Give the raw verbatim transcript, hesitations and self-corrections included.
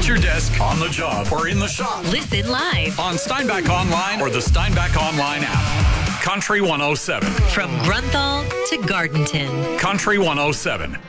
your desk, on the job, or in the shop. Listen live on Steinbach Online or the Steinbach Online app. Country one oh seven. From Grunthal to Gardenton. Country one oh seven.